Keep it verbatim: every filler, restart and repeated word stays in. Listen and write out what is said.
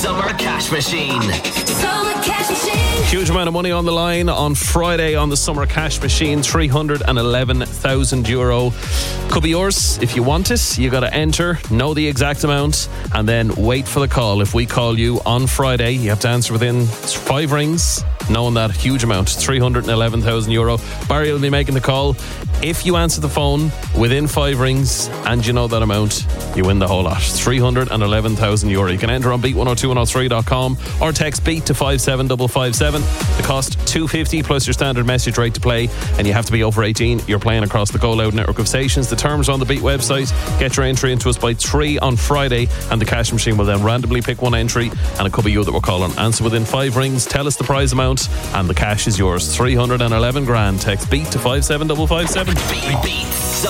Summer Cash Machine. Summer Cash Machine. Huge amount of money on the line on Friday on the Summer Cash Machine. three hundred eleven thousand euro. Could be yours if you want it. You got to enter, know the exact amount, and then wait for the call. If we call you on Friday, you have to answer within five rings, knowing that huge amount, three hundred eleven thousand euro. Barry will be making the call. If you answer the phone within five rings and you know that amount, you win the whole lot. three hundred eleven thousand euro. You can enter on beat one oh two one oh three dot com or text beat to five seven five five seven. The cost two fifty plus your standard message rate to play, and you have to be over eighteen. You're playing across the Go Loud network of stations. The terms are on the Beat website. Get your entry into us by three on Friday, and the cash machine will then randomly pick one entry, and it could be you that we're calling. Answer within five rings, tell us the prize amount, and the cash is yours. three hundred eleven grand. Text beat to five seven five five seven. Beat, beat.